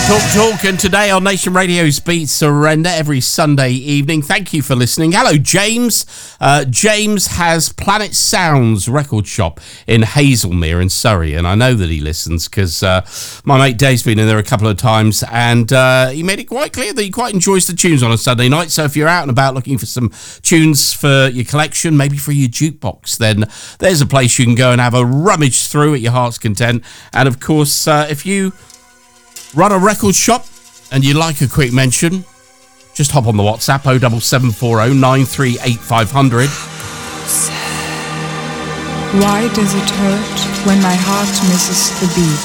Talk, and today on Nation Radio's Beat Surrender every Sunday evening. Thank you for listening. Hello, James. James has Planet Sounds record shop in Hazelmere in Surrey, and I know that he listens because my mate Dave's been in there a couple of times, and he made it quite clear that he quite enjoys the tunes on a Sunday night. So if you're out and about looking for some tunes for your collection, maybe for your jukebox, then there's a place you can go and have a rummage through at your heart's content. And of course, if you run a record shop and you like a quick mention, just hop on the WhatsApp 07740 938 500. Why does it hurt when my heart misses the beat?